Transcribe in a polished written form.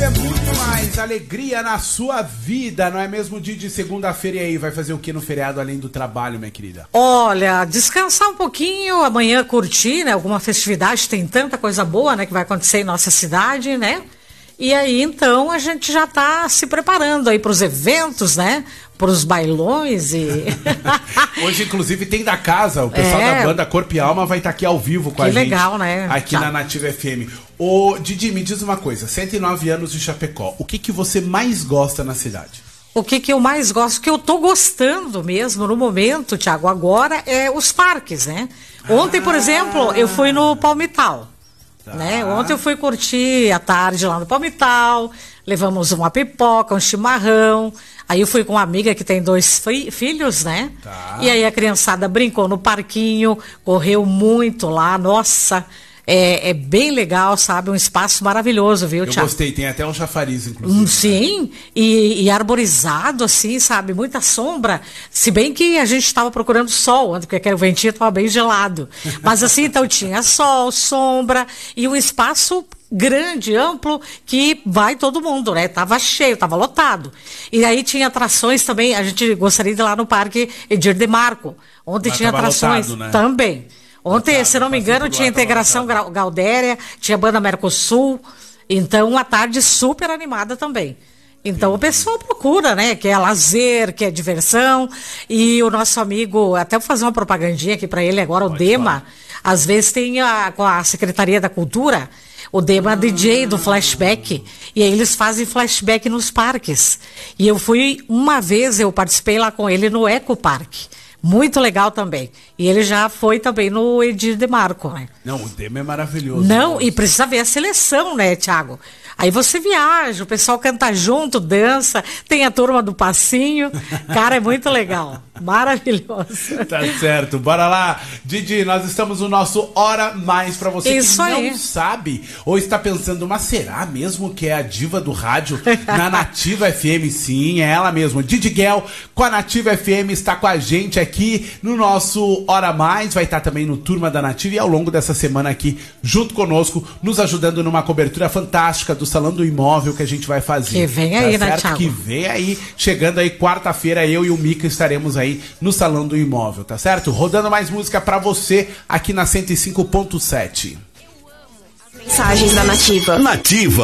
trazer muito mais alegria na sua vida, não é mesmo, Didi? Segunda-feira aí, vai fazer o que no feriado além do trabalho, minha querida? Olha, descansar um pouquinho, amanhã curtir, né? Alguma festividade, tem tanta coisa boa, né? Que vai acontecer em nossa cidade, né? E aí, então, a gente já tá se preparando aí pros eventos, né? Pros bailões e... Hoje, inclusive, tem da casa, o pessoal da banda Corpo e Alma vai estar aqui ao vivo com a gente. Que legal, né? Aqui na Nativa FM. Ô, Didi, me diz uma coisa, 109 anos de Chapecó, o que você mais gosta na cidade? O que eu mais gosto, que eu tô gostando mesmo no momento, Thiago, agora, é os parques, né? Ontem, por exemplo, eu fui no Palmital. Né? Ontem eu fui curtir a tarde lá no Palmital, levamos uma pipoca, um chimarrão, aí eu fui com uma amiga que tem 2 filhos, né? E aí a criançada brincou no parquinho, correu muito lá, nossa, é bem legal, sabe? Um espaço maravilhoso, viu, Thiago? Eu gostei, tem até um chafariz, inclusive. Sim, né? e arborizado, assim, sabe? Muita sombra. Se bem que a gente estava procurando sol, porque o ventinho estava bem gelado. Mas assim, então tinha sol, sombra e um espaço grande, amplo, que vai todo mundo, né? Tava cheio, tava lotado. E aí tinha atrações também, a gente gostaria de ir lá no Parque Edir de Marco, onde tinha atrações lotado, né? Também. Ontem, se não me engano, tinha Integração Gaudéria, tinha Banda Mercosul, então uma tarde super animada também. Então o pessoal procura, né, que é lazer, que é diversão, e o nosso amigo, até vou fazer uma propagandinha aqui para ele agora, o Dema, às vezes tem com a Secretaria da Cultura, o Dema DJ do Flashback, e aí eles fazem flashback nos parques. E eu fui, uma vez, eu participei lá com ele no Eco Parque. Muito legal também. E ele já foi também no Edir de Marco, né? Não, o Dema é maravilhoso. Não, e precisa ver a seleção, né, Thiago? Aí você viaja, o pessoal canta junto, dança, tem a turma do passinho. Cara, é muito legal. Maravilhoso. Tá certo. Bora lá. Didi, nós estamos no nosso Hora Mais pra você isso que aí. Não sabe ou está pensando, mas será mesmo que é a diva do rádio na Nativa FM? Sim, é ela mesmo. Didi Guel com a Nativa FM está com a gente aqui no nosso Hora Mais. Vai estar também no Turma da Nativa e ao longo dessa semana aqui junto conosco, nos ajudando numa cobertura fantástica do Salão do Imóvel que a gente vai fazer. Que vem aí, tá né, certo? Thiago? Que vem aí. Chegando aí quarta-feira, eu e o Mica estaremos aí no Salão do Imóvel, tá certo? Rodando mais música pra você aqui na 105.7. Mensagens da Nativa. Nativa.